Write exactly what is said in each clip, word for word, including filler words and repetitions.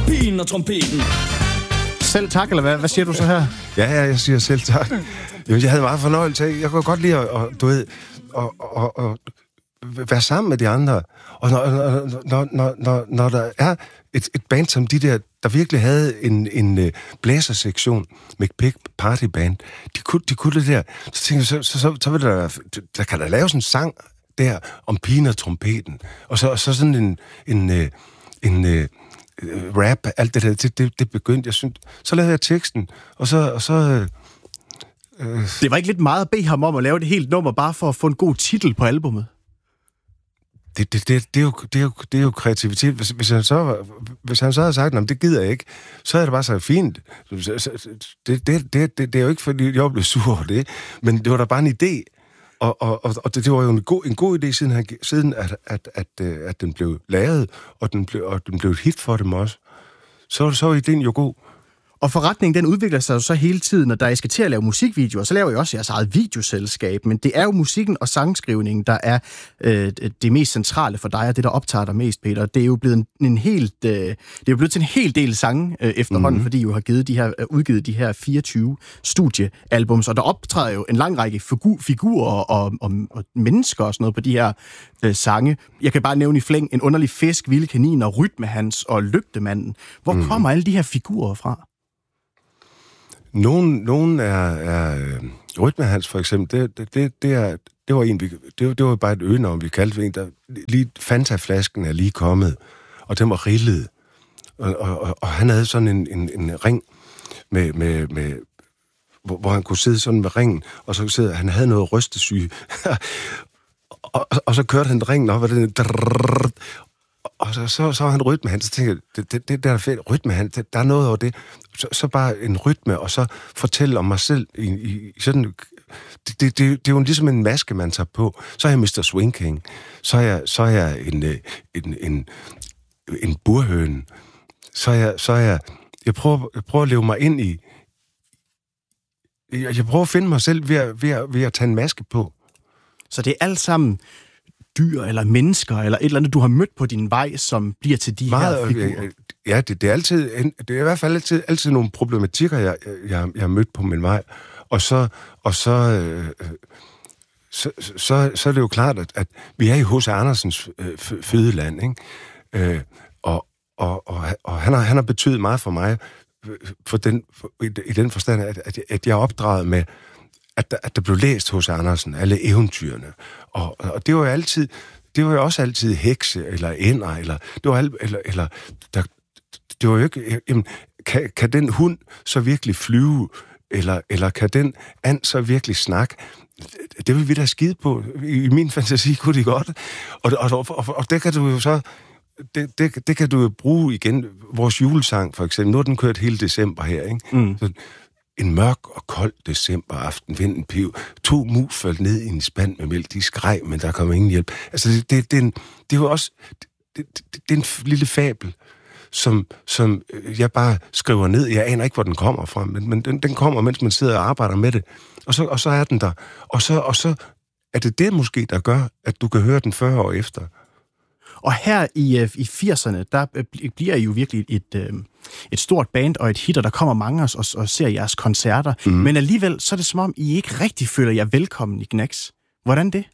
pigen og trompeten. Selv tak, eller hvad? Hvad siger du så her? Ja, ja, jeg siger selv tak. Jeg havde meget fornøjelse af. Jeg kunne godt lide at, du ved, at, at, at, at være sammen med de andre. Og når, når, når, når, når der er et, et band som de der, der virkelig havde en, en blæsersektion med Pig Party Band, de kunne, de kunne det der. Så tænkte jeg, så, så, så, så vil der, der kan der lave sådan en sang der om pigen og trompeten. Og så, og så sådan en, en, en, en rap, alt det der, det, det, det begyndte, jeg synes. Så lavede jeg teksten, og så... Og så øh, det var ikke lidt meget at bede ham om at lave det helt nummer, bare for at få en god titel på albumet? Det, det, det, det, er jo, det, er jo, det er jo kreativitet. Hvis, hvis, han så, hvis han så havde sagt, at det gider jeg ikke, så er det bare så fint. Det, det, det, det, det er jo ikke, fordi jeg blev sur over det, men det var da bare en idé. Og, og, og det, det var jo en god, en god idé, siden, han, siden at, at, at, at den blev lavet, og den blev, og den blev et hit for dem også. Så, så var idéen jo god. Og forretningen, den udvikler sig jo så hele tiden, og da jeg skal til at lave musikvideoer, så laver jeg også jeres eget videoselskab, men det er jo musikken og sangskrivningen, der er øh, det mest centrale for dig, og det, der optager dig mest, Peter. Det er jo blevet en, en helt, øh, det er jo blevet til en hel del sange øh, efterhånden, mm-hmm. fordi I jo har givet de her, øh, udgivet de her fireogtyve studiealbums, og der optræder jo en lang række figu- figurer og, og, og mennesker og sådan noget på de her øh, sange. Jeg kan bare nævne i flæng en underlig fisk, vilde kaniner, Rytmehans og Lygtemanden. Hvor mm. kommer alle de her figurer fra? Nogen, nogen er, er øh, Rytmehans for eksempel, det, det, det, det, er, det var en, vi, det, det var bare et øgenavn, vi kaldte en, der lige Fanta-flasken er lige kommet, og den var rillet, og, og, og han havde sådan en, en, en ring med, med, med hvor, hvor han kunne sidde sådan med ringen, og så sidde, han havde noget rystesyge, og, og, og så kørte han ringen op, og den drrrr, og så, så, så var han rytmehans, så tænkte jeg, det, det, det der er fedt, rytmehans, der er noget over det. Så, så bare en rytme, og så fortælle om mig selv i, i sådan... Det, det, det, det er jo ligesom en maske, man tager på. Så er jeg mister Swing King. Så er jeg, så er jeg en, en, en, en burhøne. Så er jeg... Så er jeg, jeg, prøver, jeg prøver at leve mig ind i... Jeg, jeg prøver at finde mig selv ved at, ved, at, ved at tage en maske på. Så det er alt sammen dyr eller mennesker, eller et eller andet, du har mødt på din vej, som bliver til de Meget, her figurer? Ja, det, det er altid, det er i hvert fald altid, altid nogle problematikker, jeg, jeg, jeg har mødt på min vej. Og så, og så, øh, så, så, så er det jo klart, at, at vi er i H C Andersens øh, fødeland, ikke? Øh, og, og, og, og han, har, han har betydet meget for mig, for den, for, i, i den forstand, at, at, at jeg er opdraget med, at der, at der blev læst H C Andersen, alle eventyrene. Og, og det var jo altid, det var jo også altid hekse, eller ender, eller, det var alt, eller, eller der, det var jo ikke, jamen, kan, kan den hund så virkelig flyve, eller, eller kan den and så virkelig snakke? Det vil vi da skide på. I, i min fantasi kunne de godt. Og, og, og, og det kan du jo så, det, det, det kan du jo bruge igen. Vores julesang, for eksempel, nu har den kørt hele december her, ikke? Mm. Så, en mørk og kold decemberaften, vinden piv, to mus faldt ned i en spand med mælk, de skreg, men der kom ingen hjælp. Altså, det, det, det, er, en, det er jo også, det, det, det er en lille fabel, som, som jeg bare skriver ned. Jeg aner ikke, hvor den kommer fra, men, men den, den kommer, mens man sidder og arbejder med det. Og så, og så er den der. Og så, og så er det det måske, der gør, at du kan høre den fyrre år efter. Og her i, i firserne, der bliver I jo virkelig et, et stort band og et hit, og der kommer mange os og, og ser jeres koncerter. Mm. Men alligevel, så er det som om, I ikke rigtig føler jer velkommen i Gnags. Hvordan det?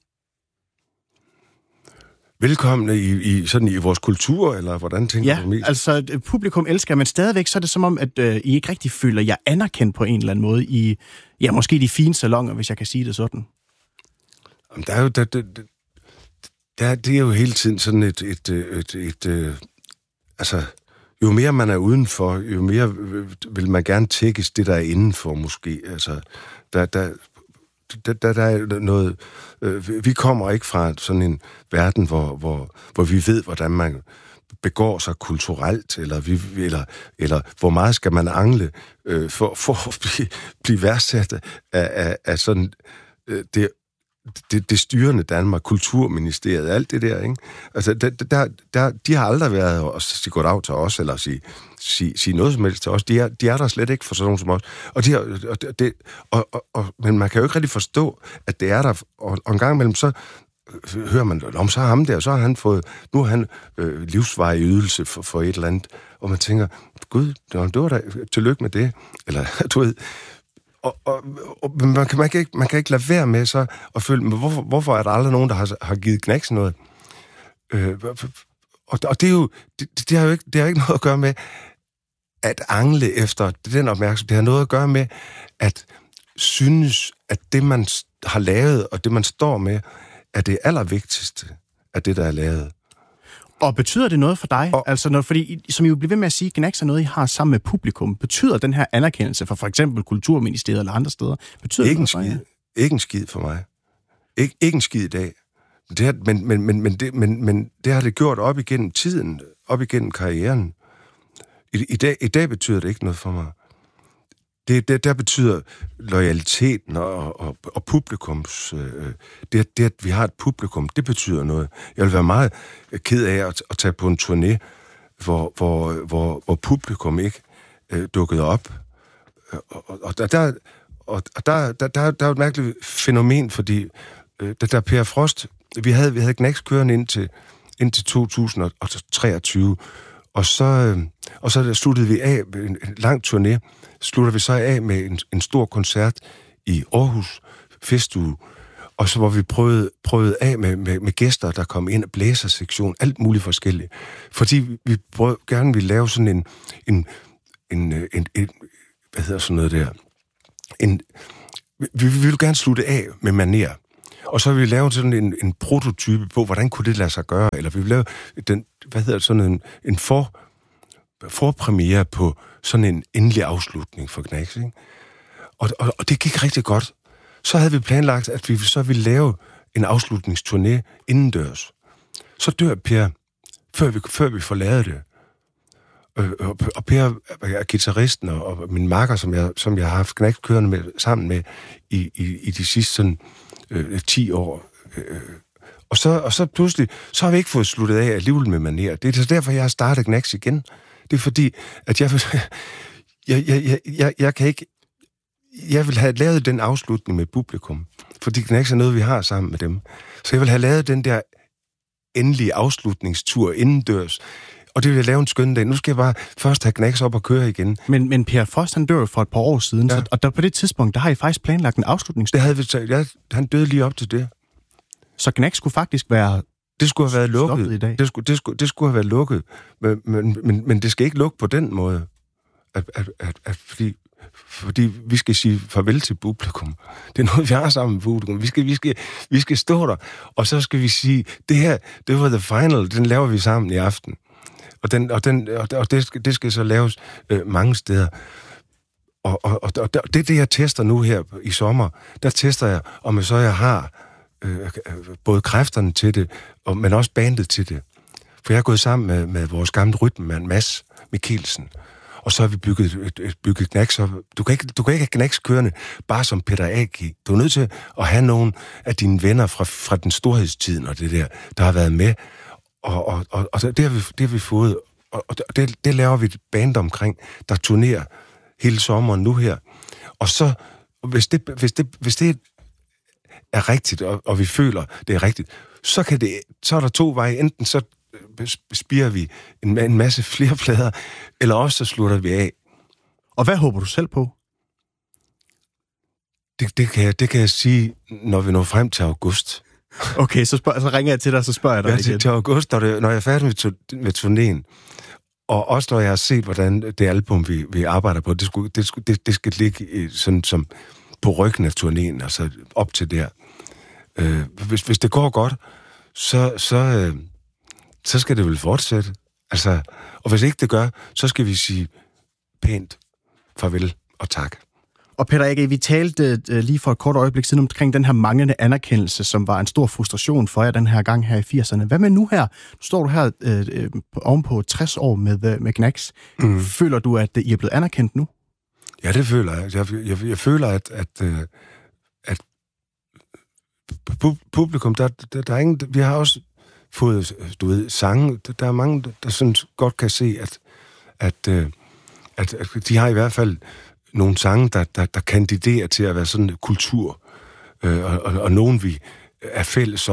Velkomne i, i, sådan i vores kultur, eller hvordan tænker ja, du mest? Ja, altså publikum elsker, men stadigvæk så er det som om, at øh, I ikke rigtig føler jer anerkendt på en eller anden måde i, ja, måske de fine salonger, hvis jeg kan sige det sådan. Jamen, der er jo... Der, der, der, det er jo hele tiden sådan et... et, et, et, et altså, jo mere man er udenfor, jo mere vil man gerne tækkes det, der er indenfor, måske. Altså, der... der Der, der, der er noget... Øh, vi kommer ikke fra sådan en verden, hvor, hvor, hvor vi ved, hvordan man begår sig kulturelt, eller, vi, eller, eller hvor meget skal man angle øh, for, for at blive, blive værdsat af, af, af sådan... Øh, det, det, det styrende Danmark, Kulturministeriet, alt det der, ikke? Altså, der, der, der, de har aldrig været at sige goddag til os, eller sige, sige, sige noget som helst til os. De er, de er der slet ikke for sådan nogen som os. Og de har, og, det, og, og, og, men man kan jo ikke rigtig forstå, at det er der, og, og en gang imellem, så, hører man, om så er ham der, så har han fået, nu har han øh, livsvarig ydelse for, for et eller andet, og man tænker, gud, det var da, tillykke med det, eller du ved, og, og, og man, kan, man, kan ikke, man kan ikke lade være med så at føle, men hvorfor, hvorfor er der aldrig nogen, der har, har givet Gnags noget? Øh, og, og det er jo, det, det har jo ikke, det har ikke noget at gøre med at angle efter den opmærksomhed. Det har noget at gøre med at synes, at det man har lavet, og det man står med, er det allervigtigste af det, der er lavet. Og betyder det noget for dig? Og, altså, når, fordi, som I jo bliver ved med at sige, Gnags er noget, I har sammen med publikum. Betyder den her anerkendelse fra for eksempel Kulturministeriet eller andre steder? Betyder ikke det noget en for skid. Ikke en skid for mig. Ik- ikke en skid i dag. Det har, men, men, men, men, det, men, men det har det gjort op igennem tiden, op igennem karrieren. I, i, dag, I dag betyder det ikke noget for mig. Det, det der betyder loyaliteten og, og, og publikums... Øh, det, det, at vi har et publikum, det betyder noget. Jeg vil være meget ked af at, at tage på en turné, hvor, hvor, hvor, hvor publikum ikke øh, dukkede op. Og, og, og der, og der, der, der, der er et mærkeligt fænomen, fordi øh, der, der Per Frost... Vi havde, vi havde Gnags kørende indtil, indtil to tusind treogtyve, og så, øh, og så sluttede vi af med en, en lang turné, slutter vi så af med en, en stor koncert i Aarhus Festuge, og så hvor vi prøvede, prøvede af med, med, med gæster, der kom ind, blæsersektion, alt muligt forskelligt. Fordi vi prøvede, gerne ville lave sådan en, en, en, en, en hvad hedder sådan noget der, en, vi, vi ville gerne slutte af med maner. Og så ville vi lave sådan en, en prototype på, hvordan kunne det lade sig gøre, eller vi ville lave den, hvad hedder sådan en, en for, forpremiere på sådan en endelig afslutning for Gnags, ikke? Og, og, og det gik rigtig godt. Så havde vi planlagt, at vi så ville lave en afslutningsturné indendørs. Så dør Per, før vi, før vi får lavet det. Og, og Per er guitaristen og, og min makker, som jeg, som jeg har haft Gnags kørende med, sammen med i, i, i de sidste sådan øh, ti år. Øh, og, så, og så pludselig, så har vi ikke fået sluttet af alligevel med maner. Det er derfor, jeg har startet Gnags igen. Det er fordi, at jeg, jeg, jeg, jeg, jeg kan ikke... Jeg vil have lavet den afslutning med publikum, fordi Gnags er noget, vi har sammen med dem. Så jeg vil have lavet den der endelige afslutningstur indendørs, og det vil jeg lave en skøn dag. Nu skal jeg bare først have Gnags op og køre igen. Men, men Per Frost, han dør for et par år siden, ja. så, og der, på det tidspunkt, der har I faktisk planlagt en afslutningstur. Det havde vi så, ja, han døde lige op til det. Så Gnags skulle faktisk være... Det skulle have været lukket. I dag. Det, skulle, det, skulle, det skulle have været lukket. Men, men, men, men det skal ikke lukke på den måde. At, at, at, at, fordi, fordi vi skal sige farvel til publikum. Det er noget, vi har sammen med publikum. Vi skal, vi, skal, vi skal stå der, og så skal vi sige, det her, det var the final, den laver vi sammen i aften. Og, den, og, den, og det, skal, det skal så laves øh, mange steder. Og, og, og, og det er det, jeg tester nu her i sommer. Der tester jeg, om jeg så jeg har øh, både kræfterne til det, og, men også bandet til det. For jeg er gået sammen med, med vores gamle rytmemand, Mads Mikkelsen. Og så har vi bygget, et, et, bygget Gnags op. Du kan, ikke, du kan ikke have Gnags kørende bare som Peter Aki. Du er nødt til at have nogle af dine venner fra, fra den storhedstiden og det der, der har været med. Og, og, og, og det, har vi, det har vi fået. Og, og det, det laver vi et band omkring, der turnerer hele sommeren nu her. Og så, hvis det, hvis det, hvis det er rigtigt, og, og vi føler, det er rigtigt, så, kan det, så er der to veje. Enten så spirer vi en, en masse flere plader, eller også så slutter vi af. Og hvad håber du selv på? Det, det, kan, jeg, det kan jeg sige, når vi når frem til august. Okay, så, spørg, så ringer jeg til dig, så spørger jeg dig ja, igen. Til, til august, når, det, når jeg er færdig med, med turnéen, og også når jeg har set, hvordan det album, vi, vi arbejder på, det, skulle, det, skulle, det, det skal ligge sådan som på ryggen af turnéen, altså op til der. Øh, hvis, hvis det går godt, så... så øh, så skal det vel fortsætte. Altså, og hvis ikke det gør, så skal vi sige pænt farvel og tak. Og Peter Aki, vi talte uh, lige for et kort øjeblik siden omkring den her manglende anerkendelse, som var en stor frustration for jer den her gang her i firserne. Hvad med nu her? Nu står du her uh, uh, ovenpå tres år med, uh, med Gnags. Mm. Føler du, at uh, I er blevet anerkendt nu? Ja, det føler jeg. Jeg, jeg, jeg føler, at, at, uh, at pu- publikum, der, der, der er ingen... Vi har også fået, du ved, sange. Der er mange, der, der sådan godt kan se, at, at, at, at de har i hvert fald nogle sange, der, der, der kandiderer til at være sådan en kultur, øh, og, og, og nogen vi er fælles om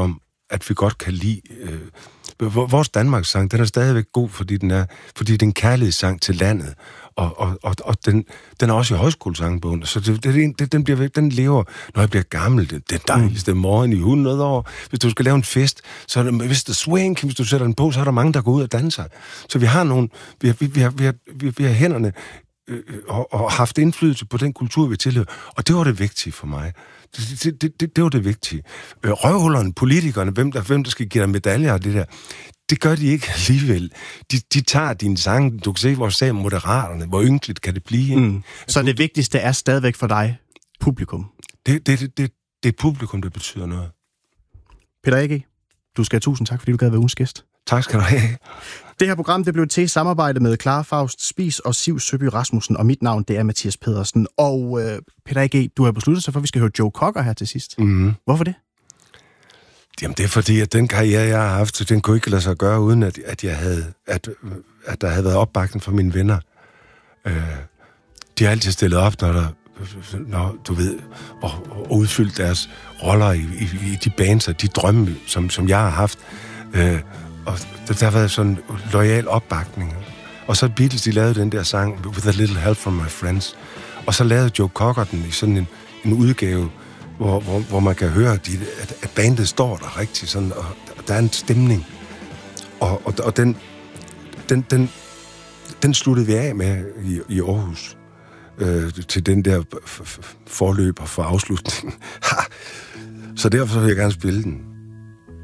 at vi godt kan lide... Øh, vores Danmarks sang, den er stadigvæk god, fordi den er, fordi det er en kærlighedssang til landet, og, og, og, og den, den er også i højskolesangbogen, så det, det, det, den, bliver, den lever, når jeg bliver gammel, det, det dejligste morgen i hundrede år. Hvis du skal lave en fest, så er det, hvis det swing, hvis du sætter den på, så er der mange, der går ud og danser. Så vi har nogle, vi har, vi har, vi har, vi har, vi har hænderne øh, og, og haft indflydelse på den kultur, vi tilhører, og det var det vigtige for mig. Det, det, det, det, det var det vigtige. Røvhullerne, politikerne, hvem der, hvem der skal give dig medaljer og det der, det gør de ikke alligevel. De, de tager dine sange. Du kan se, hvor sagde Moderaterne, hvor ynkeligt kan det blive. Mm. Så det vigtigste er stadigvæk for dig publikum? Det, det, det, det, det er publikum, der betyder noget. Peter A G, du skal have tusind tak, fordi du gad være ugens gæst. Tak skal du have. Det her program, det blev til i samarbejde med Clara Faust Spies og Siv Søby Rasmussen, og mit navn, det er Mathias Pedersen. Og øh, Peter A G, du har besluttet sig for, at vi skal høre Joe Cocker her til sidst. Mm. Hvorfor det? Jamen, det er fordi, at den karriere, jeg har haft, den kunne ikke lade sig gøre, uden at, at, jeg havde, at, at der havde været opbakning fra mine venner. Øh, de har altid stillet op, når der, når, du ved, og, og udfyldt deres roller i, i, i de bands og de drømme, som, som jeg har haft. Øh, og der, der har været sådan en loyal opbakning. Og så Beatles, de lavede den der sang, With a Little Help from My Friends. Og så lavede Joe Cocker den i sådan en, en udgave, Hvor, hvor, hvor man kan høre, at, at bandet står der rigtig sådan, og der er en stemning. Og, og, og den, den, den, den sluttede vi af med i, i Aarhus, øh, til den der forløber for afslutningen. Så derfor vil jeg gerne spille den.